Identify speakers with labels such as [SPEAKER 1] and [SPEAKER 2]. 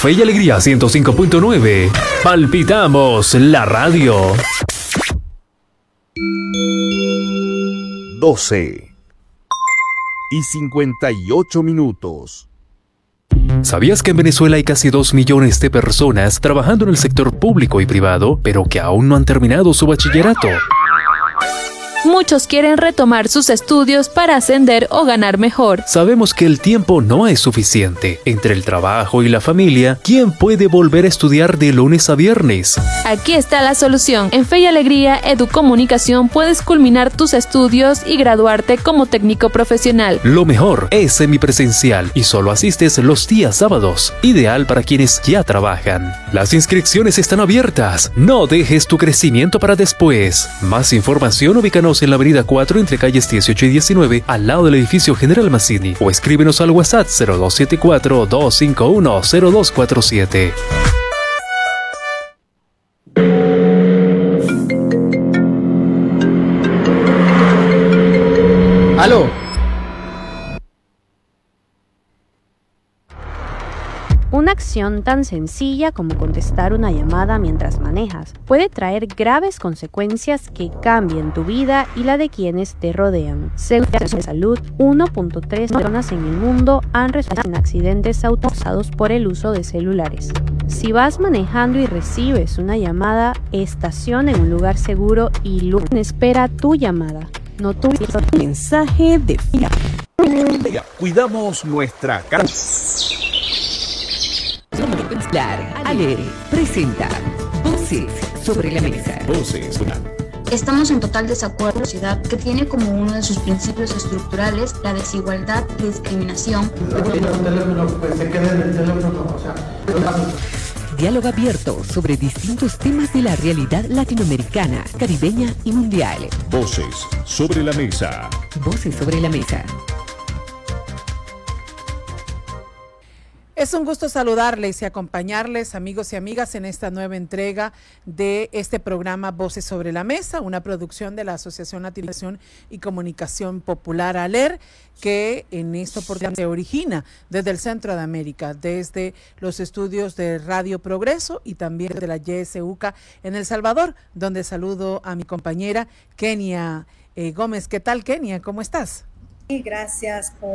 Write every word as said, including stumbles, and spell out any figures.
[SPEAKER 1] Fe y Alegría ciento cinco punto nueve. Palpitamos la radio.
[SPEAKER 2] doce y cincuenta y ocho minutos.
[SPEAKER 1] ¿Sabías que en Venezuela hay casi dos millones de personas trabajando en el sector público y privado, pero que aún no han terminado su bachillerato?
[SPEAKER 3] Muchos quieren retomar sus estudios para ascender o ganar mejor.
[SPEAKER 1] Sabemos que el tiempo no es suficiente. Entre el trabajo y la familia, ¿quién puede volver a estudiar de lunes a viernes?
[SPEAKER 3] Aquí está la solución. En Fe y Alegría Educomunicación puedes culminar tus estudios y graduarte como técnico profesional.
[SPEAKER 1] Lo mejor es semipresencial y solo asistes los días sábados, ideal para quienes ya trabajan. Las inscripciones están abiertas. No dejes tu crecimiento para después. Más información, ubícanos en la avenida cuatro entre calles dieciocho y diecinueve, al lado del edificio General Mazzini, o escríbenos al WhatsApp cero dos siete cuatro, dos cinco uno, cero dos cuatro siete.
[SPEAKER 4] ¡Aló!
[SPEAKER 5] Una acción tan sencilla como contestar una llamada mientras manejas puede traer graves consecuencias que cambien tu vida y la de quienes te rodean. Según la Organización de Salud, uno punto tres personas en el mundo han resultado en accidentes causados por el uso de celulares. Si vas manejando y recibes una llamada, estaciona en un lugar seguro y luego espera tu llamada. No tu mensaje de fila.
[SPEAKER 2] Cuidamos nuestra casa.
[SPEAKER 6] Alegre presenta Voces sobre la Mesa.
[SPEAKER 2] Voces.
[SPEAKER 7] Estamos en total desacuerdo con la sociedad que tiene como uno de sus principios estructurales la desigualdad y discriminación.
[SPEAKER 6] Diálogo abierto sobre distintos temas de la realidad latinoamericana, caribeña y mundial.
[SPEAKER 2] Voces sobre la mesa.
[SPEAKER 6] Voces sobre la Mesa.
[SPEAKER 4] Es un gusto saludarles y acompañarles, amigos y amigas, en esta nueva entrega de este programa Voces sobre la Mesa, una producción de la Asociación Latinoamericana y Comunicación Popular ALER, que en esta oportunidad se origina desde el Centro de América, desde los estudios de Radio Progreso y también de la Y S U C A en El Salvador, donde saludo a mi compañera Kenia eh, Gómez. ¿Qué tal, Kenia? ¿Cómo estás?
[SPEAKER 8] Sí, gracias por